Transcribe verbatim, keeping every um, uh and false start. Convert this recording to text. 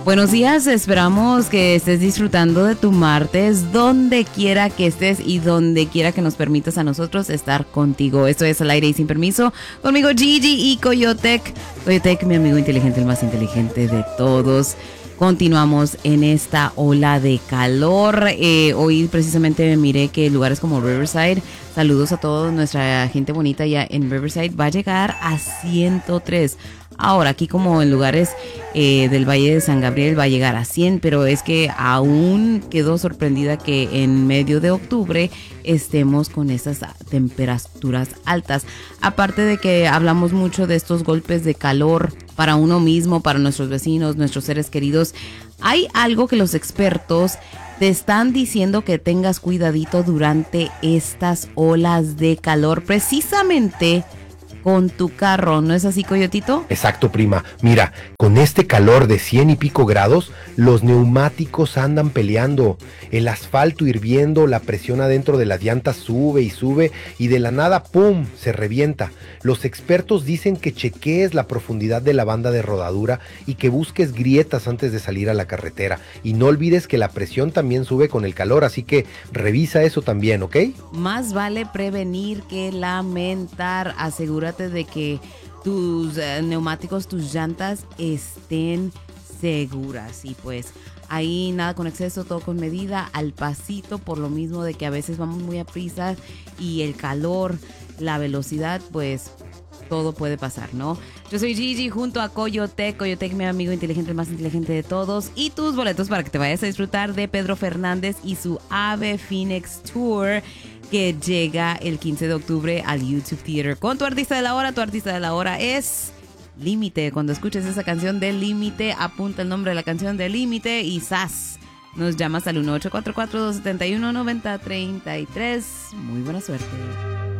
Buenos días, esperamos que estés disfrutando de tu martes, donde quiera que estés y donde quiera que nos permitas a nosotros estar contigo. Esto es Al Aire y Sin Permiso, conmigo Gigi y Coyotec. Coyotec, mi amigo inteligente, el más inteligente de todos. Continuamos en esta ola de calor. Eh, hoy precisamente miré que lugares como Riverside, saludos a toda nuestra gente bonita ya en Riverside, va a llegar a ciento tres. Ahora, aquí como en lugares eh, del Valle de San Gabriel va a llegar a cien, pero es que aún quedó sorprendida que en medio de octubre estemos con esas temperaturas altas. Aparte de que hablamos mucho de estos golpes de calor para uno mismo, para nuestros vecinos, nuestros seres queridos, hay algo que los expertos te están diciendo que tengas cuidadito durante estas olas de calor, precisamente con tu carro, ¿no es así, Coyotito? Exacto, prima. Mira, con este calor de cien y pico grados, los neumáticos andan peleando, el asfalto hirviendo, la presión adentro de las llantas sube y sube y de la nada, ¡pum!, se revienta. Los expertos dicen que chequees la profundidad de la banda de rodadura y que busques grietas antes de salir a la carretera. Y no olvides que la presión también sube con el calor, así que revisa eso también, ¿ok? Más vale prevenir que lamentar. Asegúrate de que tus uh, neumáticos, tus llantas estén seguras. Y pues ahí nada con exceso, todo con medida, al pasito, por lo mismo de que a veces vamos muy a prisa y el calor, la velocidad, pues todo puede pasar, ¿no? Yo soy Gigi junto a Coyotec, Coyotec, mi amigo inteligente, el más inteligente de todos, y tus boletos para que te vayas a disfrutar de Pedro Fernández y su Ave Phoenix Tour, que llega el quince de octubre al YouTube Theater con tu artista de la hora. Tu artista de la hora es Límite. Cuando escuches esa canción de Límite, apunta el nombre de la canción de Límite y ¡zas! Nos llamas al uno ocho cuatro cuatro, dos siete uno, nueve cero tres tres. Muy buena suerte.